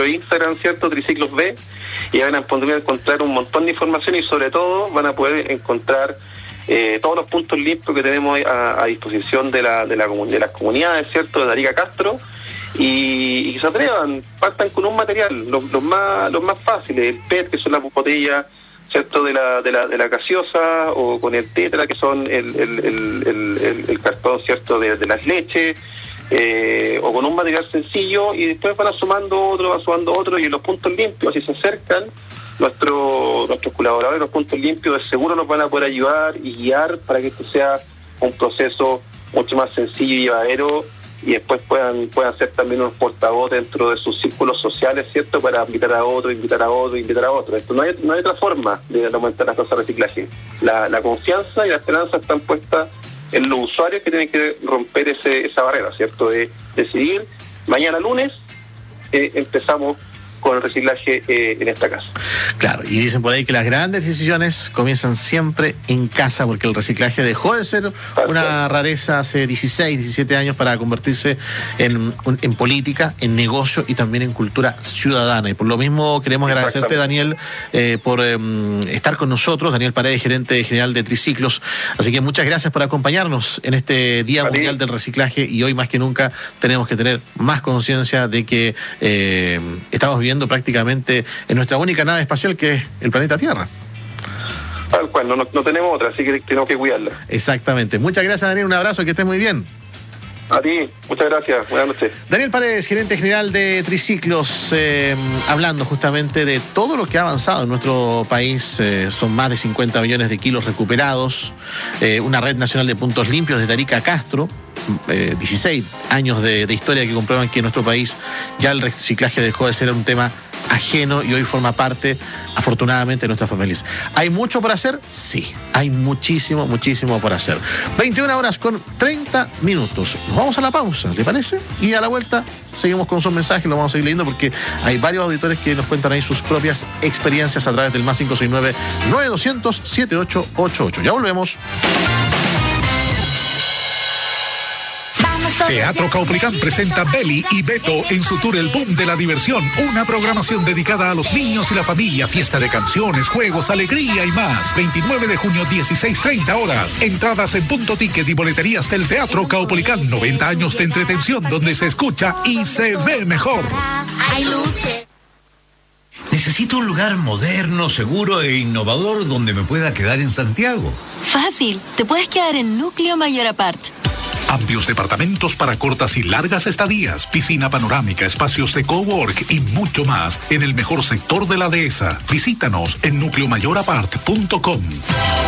Instagram, ¿cierto? Triciclos B, y van a poder encontrar un montón de información y sobre todo van a poder encontrar todos los puntos limpios que tenemos a disposición de las comunidades, ¿cierto? De Arica Castro, y que se atrevan, partan con un material, los más fáciles, el PET, que son las botellas, ¿cierto? de la gaseosa, o con el tetra, que son el cartón, ¿cierto? de las leches, o con un material sencillo, y después van sumando otro, y en los puntos limpios, si se acercan nuestros colaboradores, los puntos limpios, de seguro nos van a poder ayudar y guiar para que esto sea un proceso mucho más sencillo y llevadero, y después puedan ser también unos portavoces dentro de sus círculos sociales, ¿cierto? Para invitar a otro. Esto no hay otra forma de aumentar las tasas de reciclaje. La confianza y la esperanza están puestas en los usuarios, que tienen que romper esa barrera, ¿cierto? De decidir, mañana lunes empezamos con el reciclaje en esta casa. Claro, y dicen por ahí que las grandes decisiones comienzan siempre en casa, porque el reciclaje dejó de ser una rareza hace 16, 17 años para convertirse en política, en negocio y también en cultura ciudadana. Y por lo mismo queremos agradecerte, Daniel, por estar con nosotros. Daniel Paredes, gerente general de Triciclos. Así que muchas gracias por acompañarnos en este Día Mundial del Reciclaje, y hoy más que nunca tenemos que tener más conciencia de que estamos viviendo prácticamente en nuestra única nave espacial, que es el planeta Tierra. Tal cual, no tenemos otra, así que tenemos que cuidarla. Exactamente. Muchas gracias, Daniel, un abrazo, que estés muy bien. A ti, muchas gracias, buenas noches. Daniel Paredes, gerente general de Triciclos, hablando justamente de todo lo que ha avanzado en nuestro país. Son más de 50 millones de kilos recuperados, una red nacional de puntos limpios desde Arica Castro, 16 años de historia que comprueban que en nuestro país ya el reciclaje dejó de ser un tema ajeno y hoy forma parte, afortunadamente, de nuestras familias. ¿Hay mucho por hacer? Sí, hay muchísimo por hacer. 21:30. Nos vamos a la pausa, ¿le parece? Y a la vuelta seguimos con sus mensajes, lo vamos a seguir leyendo porque hay varios auditores que nos cuentan ahí sus propias experiencias a través del más 569-9200-7888. Ya volvemos. Teatro Caupolicán presenta Beli y Beto en su tour El Boom de la Diversión, una programación dedicada a los niños y la familia, fiesta de canciones, juegos, alegría y más. 29 de junio, 16:30 horas. Entradas en Punto Ticket y boleterías del Teatro Caupolicán. 90 años de entretención donde se escucha y se ve mejor. Hay luces. Necesito un lugar moderno, seguro e innovador donde me pueda quedar en Santiago. Fácil, te puedes quedar en Núcleo Mayor Apart. Amplios departamentos para cortas y largas estadías, piscina panorámica, espacios de cowork y mucho más en el mejor sector de la dehesa. Visítanos en nucleomayorapart.com.